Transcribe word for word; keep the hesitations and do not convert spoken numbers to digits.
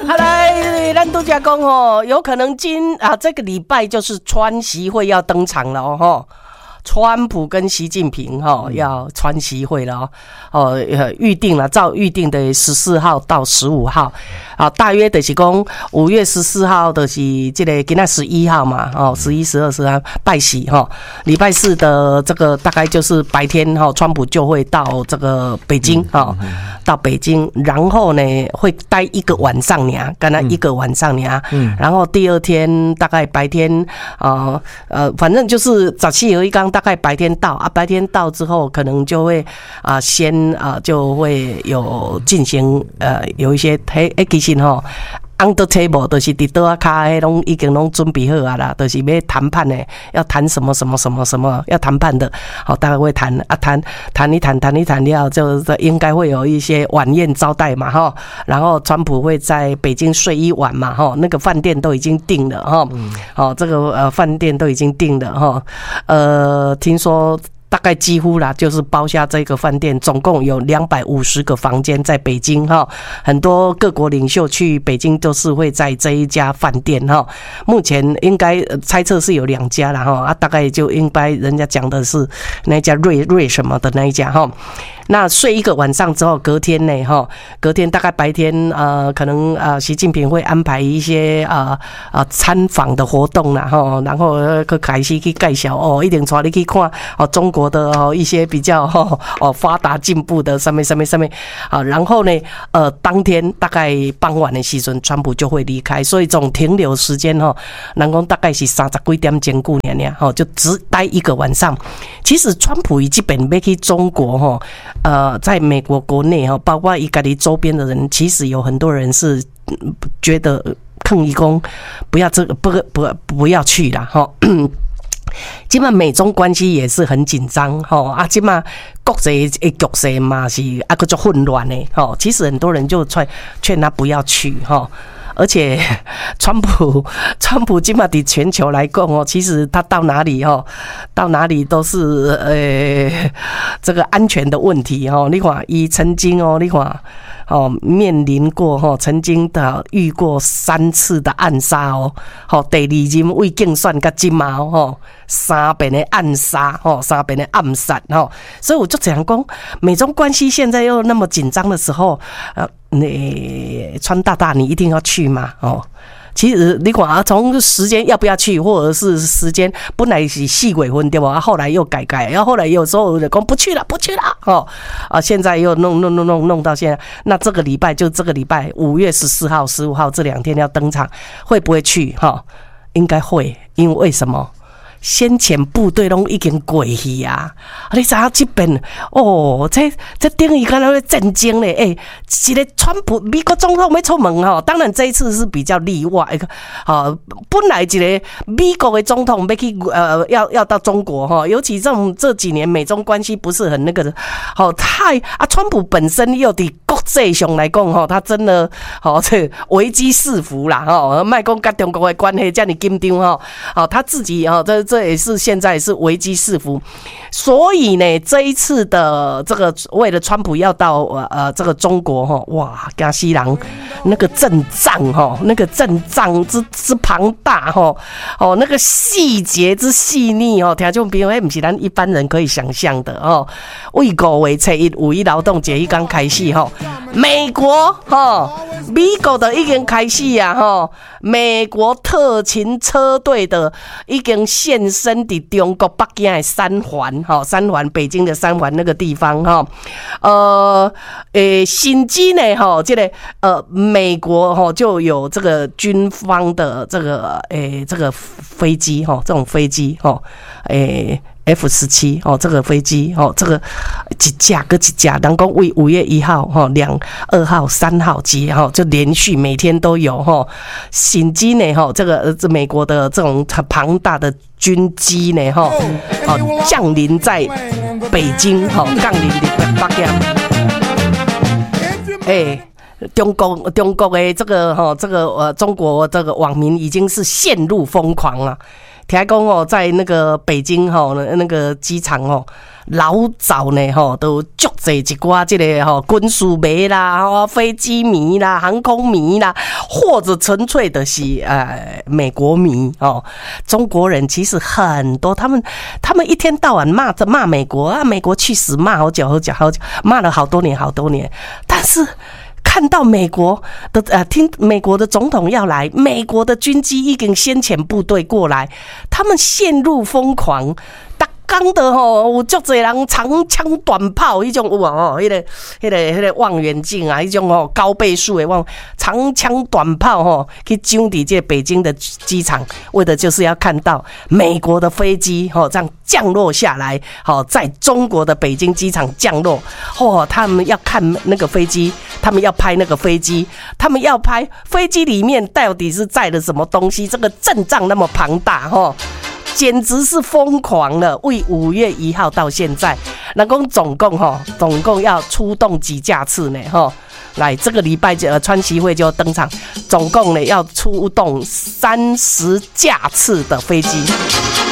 好来，咱都讲讲哦，有可能今啊这个礼拜就是川习会要登场了哦。川普跟习近平哈、哦、要川习会了哦，哦预定了，照预定的十四号到十五号，啊，大约的是讲五月十四号的是这个今天十一号嘛，哦，十一、十二、十三拜喜哈，礼拜四的这个大概就是白天哈，川普就会到这个北京哈，到北京，然后呢会待一个晚上呢，刚才一个晚上呢，嗯，然后第二天大概白天啊呃，反正就是早期有一刚。大概白天到啊，白天到之后，可能就会啊，先啊就会有进行呃有一些嘿，其实吼 ，under table 就是伫桌仔骹迄拢已经拢准备好啊啦，就是要谈判的，要谈什么什么什么什么要谈判的，好，大概会谈啊谈谈一谈谈一谈了，就应该会有一些晚宴招待嘛哈，然后川普会在北京睡一晚嘛哈，那个饭店都已经订了哈，好，这个呃饭店都已经订了哈，呃，听说。大概几乎啦，就是包下这个饭店，总共有两百五十个房间在北京哈，很多各国领袖去北京都是会在这一家饭店哈。目前应该猜测是有两家啦哈，啊，大概就应该人家讲的是那一家瑞瑞什么的那一家哈。那睡一个晚上之后，隔天呢哈，隔天大概白天呃，可能呃，习近平会安排一些呃呃参访的活动啦哈，然后去开始去介绍哦，一定带你去看哦中国的哦一些比较哦哦发达进步的上面上面上面啊，然后呢呃当天大概傍晚的时阵，川普就会离开，所以总停留时间哈，人讲大概是三十几点钟顾年年哈，就只待一个晚上。其实川普基本要去中国哈。呃，在美国国内哈，包括伊家己周边的人，其实有很多人是觉得抗议工不要这个不不不要去啦哈。今嘛美中关系也是很紧张哈啊，今嘛国际的局势嘛是啊个足混乱的哈。其实很多人就劝劝他不要去哈。而且，川普，川普今嘛在全球来讲哦，其实他到哪里哦，到哪里都是呃这个安全的问题哦。你看，伊曾经哦，你看哦，面临过哈，曾经的遇过三次的暗杀哦，好，第二任为竞选甲今嘛哦，三遍的暗杀哦，三遍的暗杀哦，所以我就讲讲，美中关系现在又那么紧张的时候，呃。你川大大，你一定要去吗？哦，其实你看啊，从时间要不要去，或者是时间本来是四月份对吧？后来又改改，然后后来有时候就讲不去了，不去了哦啊，现在又弄弄弄弄弄到现在，那这个礼拜就这个礼拜五月十四号、十五号这两天要登场，会不会去？哈、哦，应该会，因为为什么？先前部队拢已经过去啊！你知影这边哦，这这等于敢若战争咧！诶、欸，一个川普美国总统要出门吼，当然这一次是比较例外。好，本来一个美国的总统要去呃要要到中国哈，尤其这种这几年美中关系不是很那个的，好太啊，川普本身又伫国际上来讲吼，他真的好这危机四伏啦吼，卖讲跟中国的关系这样紧张吼，好他自己哈这。这也是现在是危机四伏，所以呢，这一次的这个为了川普要到呃这个中国哈，哇，加西郎那个阵仗哈，那个阵仗之之庞大哈，哦，那个细节之细腻哦，听众朋友，那不是咱一般人可以想象的哦。为五月初一五一劳动节一刚开始哈，美国哈，美国的已经开始啊哈，美国特勤车队的已经现现身伫中国北京的三环，哈，三环北京的三环那个地方，哈，呃，诶，新机呢，哈，这个呃，美国哈就有这个军方的这个诶，这个飞机哈，这种飞机哈，诶。F 十七 哦，这个飞机哦，这个一架跟一架，人讲为五月一号哈、两二号、三号机哈，就连续每天都有哈，新机呢哈，这个这美国的这种很庞大的军机呢哈，哦降临在北京哈，降临在北京，哎。中国中国的这个哈，这个呃，中国这个网民已经是陷入疯狂了。 听讲哦，在那个北京吼，那个机场哦，老早呢吼，都足侪一寡这个吼军事迷啦、吼飞机迷啦、航空迷啦，或者纯粹的是呃美国迷哦。中国人其实很多，他们他们一天到晚骂着骂美国啊，美国去死，骂好久好久好久，骂了好多年好多年，但是。看到美国的呃，听美国的总统要来，美国的军机已经先遣部队过来，他们陷入疯狂。讲的吼，有足侪人长枪短炮，迄种有啊吼，迄个、迄个、迄个望远镜啊，迄种吼高倍数的望长枪短炮吼，去抢伫这北京的机场，为的就是要看到美国的飞机吼这样降落下来，好在中国的北京机场降落，哦，他们要看那个飞机，他们要拍那个飞机，他们要拍飞机里面到底是载了什么东西，这个阵仗那么庞大吼。简直是疯狂了！为五月一号到现在，那共总共哈，总共要出动几架次呢？哈，来这个礼拜呃川习会就登场，总共呢要出动三十架次的飞机。